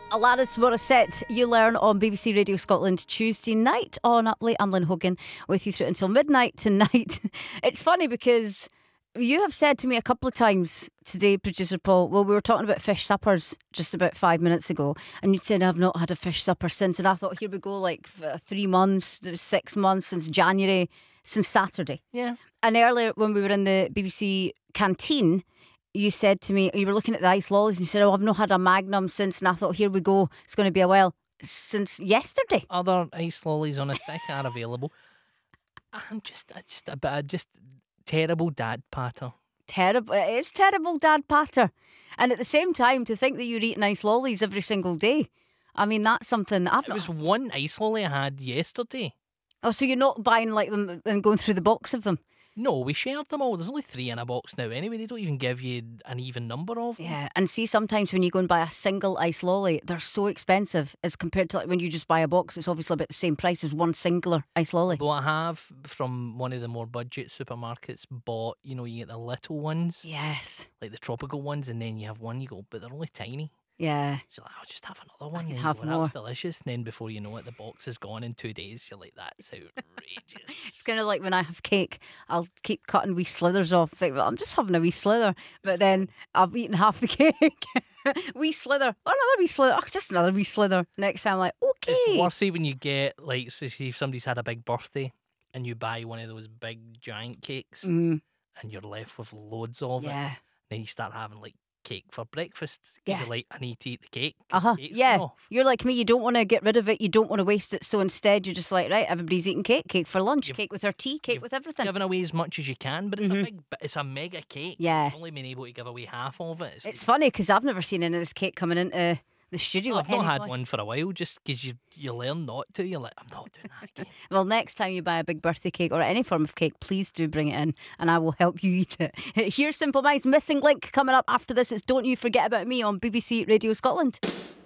Alanis Morissette, you learn on BBC Radio Scotland Tuesday night on Up Late. I'm Lynn Hogan with you through until midnight tonight. It's funny because you have said to me a couple of times today, producer Paul, well, we were talking about fish suppers just about 5 minutes ago, and you said, I've not had a fish supper since. And I thought, here we go, like 3 months, 6 months, since January, since Saturday. Yeah. And earlier when we were in the BBC canteen, you said to me, you were looking at the ice lollies and you said, I've not had a Magnum since. And I thought, here we go, it's going to be a while. Since yesterday. Other ice lollies on a stick are available. I'm just terrible dad patter. Terrible. It is terrible dad patter. And at the same time, to think that you're eating ice lollies every single day. I mean, that's something I've It was one ice lolly I had yesterday. Oh, so you're not buying like them and going through the box of them? No, we shared them all. There's only 3 in a box now anyway. They don't even give you an even number of them. Yeah, and see, sometimes when you go and buy a single ice lolly, they're so expensive as compared to like when you just buy a box. It's obviously about the same price as one singular ice lolly. Though I have, from one of the more budget supermarkets, bought, you get the little ones. Yes. Like the tropical ones, and then you have one, you go, but they're only tiny. Yeah. So I'll just have another one. I can and have that more. was delicious. And then before you know it, the box is gone in 2 days. You're like, that's outrageous. It's kind of like when I have cake, I'll keep cutting wee slithers off. Think, well, I'm just having a wee slither. But then I've eaten half the cake. Wee slither. Oh, another wee slither. Oh, just another wee slither. Next time, I'm like, okay. It's worse when you get, like, so if somebody's had a big birthday and you buy one of those big giant cakes and you're left with loads of it. Then you start having, like, cake for breakfast. Yeah. You're like, I need to eat the cake. Yeah. You're like me. You don't want to get rid of it. You don't want to waste it. So instead, you're just like, right, everybody's eating cake. Cake for lunch. Cake with their tea. Cake with everything. Giving away as much as you can, but it's a mega cake. Yeah. You've only been able to give away half of it. It's funny because I've never seen any of this cake coming into the studio. I've not had one for a while, just because you learn not to. You're like, I'm not doing that again. Well, next time you buy a big birthday cake or any form of cake, please do bring it in and I will help you eat it. Here's Simple Minds' Missing Link coming up after this. It's Don't You Forget About Me on BBC Radio Scotland.